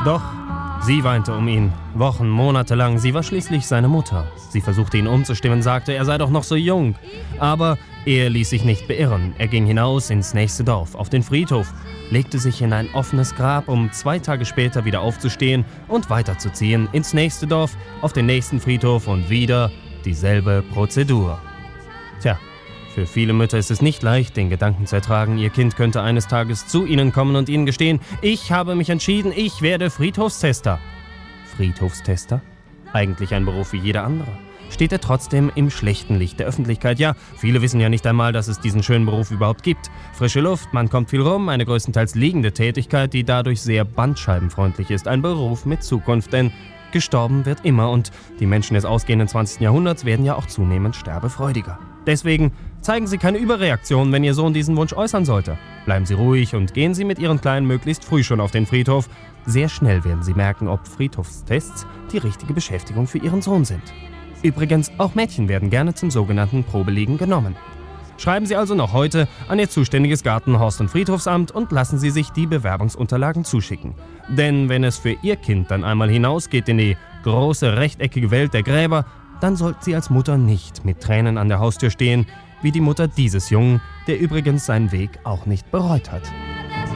Doch sie weinte um ihn, Wochen, Monate lang. Sie war schließlich seine Mutter. Sie versuchte ihn umzustimmen, sagte, er sei doch noch so jung. Aber er ließ sich nicht beirren. Er ging hinaus ins nächste Dorf, auf den Friedhof, legte sich in ein offenes Grab, um 2 Tage später wieder aufzustehen und weiterzuziehen ins nächste Dorf, auf den nächsten Friedhof und wieder dieselbe Prozedur. Tja, für viele Mütter ist es nicht leicht, den Gedanken zu ertragen, ihr Kind könnte eines Tages zu ihnen kommen und ihnen gestehen, ich habe mich entschieden, ich werde Friedhofstester. Friedhofstester? Eigentlich ein Beruf wie jeder andere. Steht er trotzdem im schlechten Licht der Öffentlichkeit. Ja, viele wissen ja nicht einmal, dass es diesen schönen Beruf überhaupt gibt. Frische Luft, man kommt viel rum, eine größtenteils liegende Tätigkeit, die dadurch sehr bandscheibenfreundlich ist. Ein Beruf mit Zukunft, denn gestorben wird immer und die Menschen des ausgehenden 20. Jahrhunderts werden ja auch zunehmend sterbefreudiger. Deswegen zeigen Sie keine Überreaktion, wenn Ihr Sohn diesen Wunsch äußern sollte. Bleiben Sie ruhig und gehen Sie mit Ihren Kleinen möglichst früh schon auf den Friedhof. Sehr schnell werden Sie merken, ob Friedhofstests die richtige Beschäftigung für Ihren Sohn sind. Übrigens, auch Mädchen werden gerne zum sogenannten Probeliegen genommen. Schreiben Sie also noch heute an Ihr zuständiges Garten-, Horst- und Friedhofsamt und lassen Sie sich die Bewerbungsunterlagen zuschicken. Denn wenn es für Ihr Kind dann einmal hinausgeht in die große rechteckige Welt der Gräber, dann sollten Sie als Mutter nicht mit Tränen an der Haustür stehen, wie die Mutter dieses Jungen, der übrigens seinen Weg auch nicht bereut hat.